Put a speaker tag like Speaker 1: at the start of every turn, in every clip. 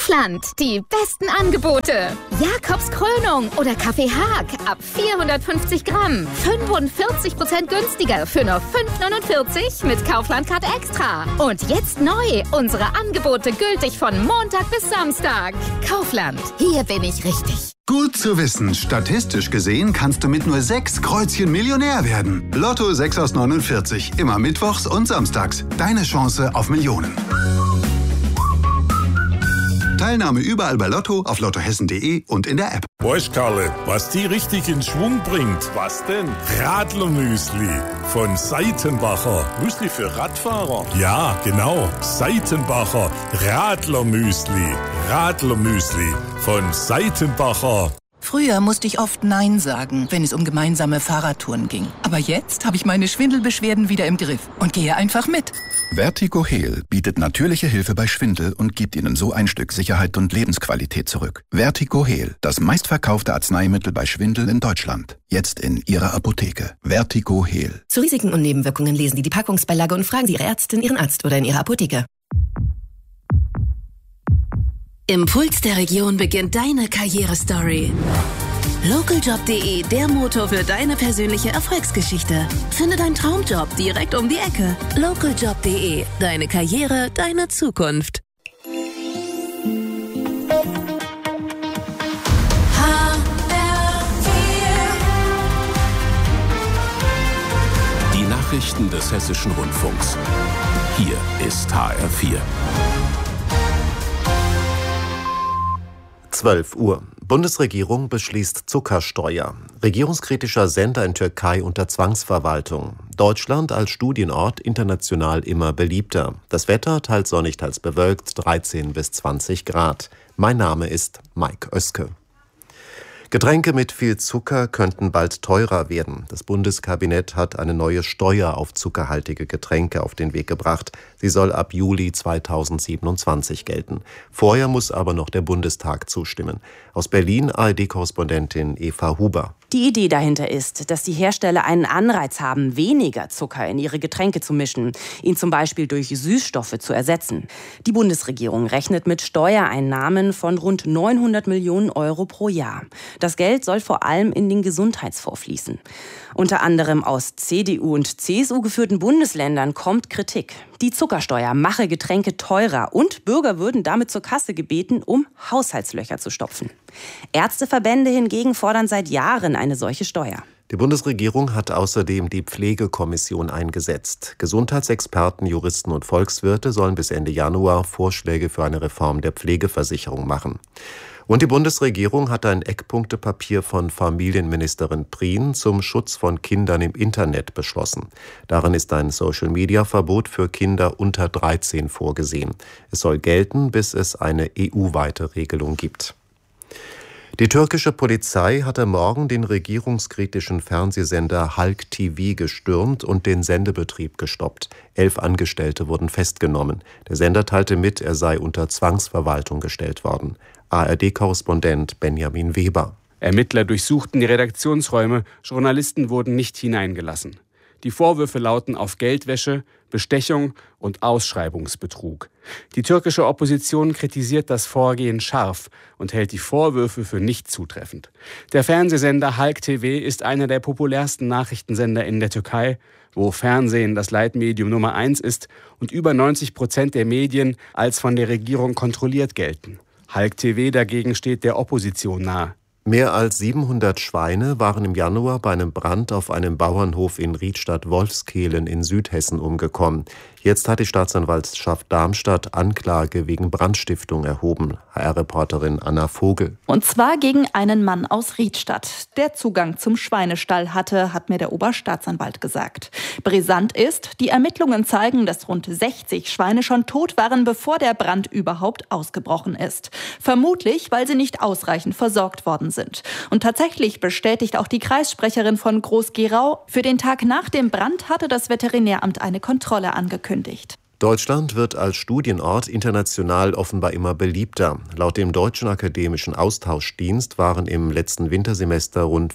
Speaker 1: Kaufland, die besten Angebote. Jakobs Krönung oder Kaffee Haag ab 450 Gramm. 45% günstiger für nur 5,49 mit Kaufland Card Extra. Und jetzt neu, unsere Angebote gültig von Montag bis Samstag. Kaufland, hier bin ich richtig.
Speaker 2: Gut zu wissen, statistisch gesehen kannst du mit nur 6 Kreuzchen Millionär werden. Lotto 6 aus 49, immer mittwochs und samstags. Deine Chance auf Millionen. Teilnahme überall bei Lotto, auf lottohessen.de und in der App.
Speaker 3: Weißt, Karle, was die richtig in Schwung bringt? Was denn? Radlermüsli von Seitenbacher. Müsli für Radfahrer? Ja, genau. Seitenbacher Radlermüsli. Radlermüsli von Seitenbacher.
Speaker 4: Früher musste ich oft Nein sagen, wenn es um gemeinsame Fahrradtouren ging. Aber jetzt habe ich meine Schwindelbeschwerden wieder im Griff und gehe einfach mit.
Speaker 5: Vertigo-Heal bietet natürliche Hilfe bei Schwindel und gibt Ihnen so ein Stück Sicherheit und Lebensqualität zurück. Vertigo-Heal, das meistverkaufte Arzneimittel bei Schwindel in Deutschland. Jetzt in Ihrer Apotheke. Vertigo-Heal.
Speaker 6: Zu Risiken und Nebenwirkungen lesen Sie die Packungsbeilage und fragen Sie Ihre Ärztin, Ihren Arzt oder in Ihrer Apotheke.
Speaker 7: Im Puls der Region beginnt deine Karrierestory. Localjobs.de, der Motor für deine persönliche Erfolgsgeschichte. Finde deinen Traumjob direkt um die Ecke. Localjobs.de, deine Karriere, deine Zukunft.
Speaker 8: Die Nachrichten des Hessischen Rundfunks. Hier ist HR4.
Speaker 9: 12 Uhr. Bundesregierung beschließt Zuckersteuer. Regierungskritischer Sender in Türkei unter Zwangsverwaltung. Deutschland als Studienort international immer beliebter. Das Wetter teils sonnig, teils bewölkt, 13 bis 20 Grad. Mein Name ist Mike Oeske. Getränke mit viel Zucker könnten bald teurer werden. Das Bundeskabinett hat eine neue Steuer auf zuckerhaltige Getränke auf den Weg gebracht. Sie soll ab Juli 2027 gelten. Vorher muss aber noch der Bundestag zustimmen. Aus Berlin ARD-Korrespondentin Eva Huber.
Speaker 10: Die Idee dahinter ist, dass die Hersteller einen Anreiz haben, weniger Zucker in ihre Getränke zu mischen, ihn zum Beispiel durch Süßstoffe zu ersetzen. Die Bundesregierung rechnet mit Steuereinnahmen von rund 900 Millionen Euro pro Jahr. Das Geld soll vor allem in den Gesundheitsfonds fließen. Unter anderem aus CDU und CSU geführten Bundesländern kommt Kritik. Die Zuckersteuer mache Getränke teurer und Bürger würden damit zur Kasse gebeten, um Haushaltslöcher zu stopfen. Ärzteverbände hingegen fordern seit Jahren eine solche Steuer.
Speaker 9: Die Bundesregierung hat außerdem die Pflegekommission eingesetzt. Gesundheitsexperten, Juristen und Volkswirte sollen bis Ende Januar Vorschläge für eine Reform der Pflegeversicherung machen. Und die Bundesregierung hat ein Eckpunktepapier von Familienministerin Prien zum Schutz von Kindern im Internet beschlossen. Darin ist ein Social-Media-Verbot für Kinder unter 13 vorgesehen. Es soll gelten, bis es eine EU-weite Regelung gibt. Die türkische Polizei hat am Morgen den regierungskritischen Fernsehsender Halk TV gestürmt und den Sendebetrieb gestoppt. 11 Angestellte wurden festgenommen. Der Sender teilte mit, er sei unter Zwangsverwaltung gestellt worden. ARD-Korrespondent Benjamin Weber.
Speaker 11: Ermittler durchsuchten die Redaktionsräume, Journalisten wurden nicht hineingelassen. Die Vorwürfe lauten auf Geldwäsche, Bestechung und Ausschreibungsbetrug. Die türkische Opposition kritisiert das Vorgehen scharf und hält die Vorwürfe für nicht zutreffend. Der Fernsehsender Halk TV ist einer der populärsten Nachrichtensender in der Türkei, wo Fernsehen das Leitmedium Nummer 1 ist und über 90% der Medien als von der Regierung kontrolliert gelten. Halk TV dagegen steht der Opposition nahe.
Speaker 9: Mehr als 700 Schweine waren im Januar bei einem Brand auf einem Bauernhof in Riedstadt-Wolfskehlen in Südhessen umgekommen. Jetzt hat die Staatsanwaltschaft Darmstadt Anklage wegen Brandstiftung erhoben. HR-Reporterin Anna Vogel.
Speaker 12: Und zwar gegen einen Mann aus Riedstadt, der Zugang zum Schweinestall hatte, hat mir der Oberstaatsanwalt gesagt. Brisant ist, die Ermittlungen zeigen, dass rund 60 Schweine schon tot waren, bevor der Brand überhaupt ausgebrochen ist. Vermutlich, weil sie nicht ausreichend versorgt worden sind. Und tatsächlich bestätigt auch die Kreissprecherin von Groß-Gerau, für den Tag nach dem Brand hatte das Veterinäramt eine Kontrolle angekündigt.
Speaker 9: Deutschland wird als Studienort international offenbar immer beliebter. Laut dem Deutschen Akademischen Austauschdienst waren im letzten Wintersemester rund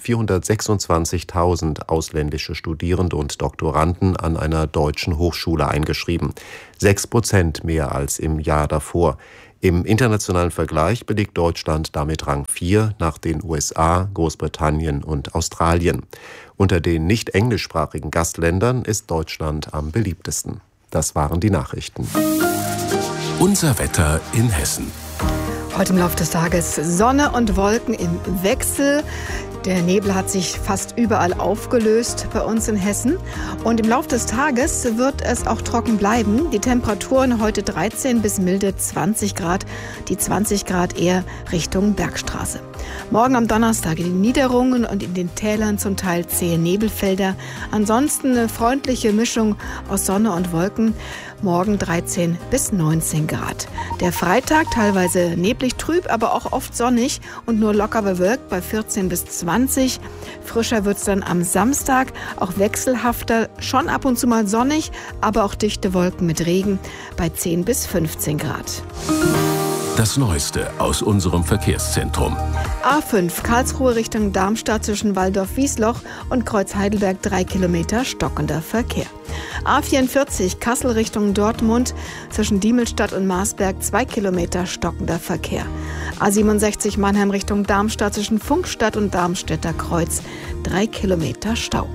Speaker 9: 426.000 ausländische Studierende und Doktoranden an einer deutschen Hochschule eingeschrieben. 6% mehr als im Jahr davor. Im internationalen Vergleich belegt Deutschland damit Rang 4 nach den USA, Großbritannien und Australien. Unter den nicht englischsprachigen Gastländern ist Deutschland am beliebtesten. Das waren die Nachrichten.
Speaker 8: Unser Wetter in Hessen.
Speaker 13: Heute im Laufe des Tages Sonne und Wolken im Wechsel. Der Nebel hat sich fast überall aufgelöst bei uns in Hessen. Und im Laufe des Tages wird es auch trocken bleiben. Die Temperaturen heute 13 bis milde 20 Grad. Die 20 Grad eher Richtung Bergstraße. Morgen am Donnerstag in den Niederungen und in den Tälern zum Teil zähe Nebelfelder. Ansonsten eine freundliche Mischung aus Sonne und Wolken. Morgen 13 bis 19 Grad. Der Freitag teilweise neblig trüb, aber auch oft sonnig und nur locker bewölkt bei 14 bis 20. Frischer wird es dann am Samstag, auch wechselhafter, schon ab und zu mal sonnig, aber auch dichte Wolken mit Regen bei 10 bis 15 Grad.
Speaker 8: Das Neueste aus unserem Verkehrszentrum.
Speaker 13: A5 Karlsruhe Richtung Darmstadt zwischen Walldorf-Wiesloch und Kreuz Heidelberg 3 Kilometer stockender Verkehr. A44 Kassel Richtung Dortmund zwischen Diemelstadt und Marsberg 2 Kilometer stockender Verkehr. A67 Mannheim Richtung Darmstadt zwischen Funkstadt und Darmstädter Kreuz 3 Kilometer Stau.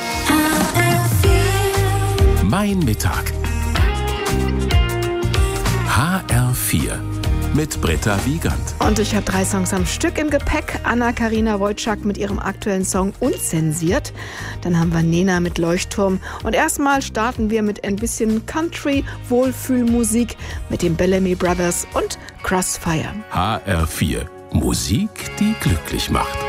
Speaker 8: Mein Mittag. HR4 mit Britta Wiegand.
Speaker 13: Und ich habe 3 Songs am Stück im Gepäck. Anna-Karina Wojcik mit ihrem aktuellen Song Unzensiert. Dann haben wir Nena mit Leuchtturm. Und erstmal starten wir mit ein bisschen Country-Wohlfühlmusik mit den Bellamy Brothers und Crossfire.
Speaker 8: HR4. Musik, die glücklich macht.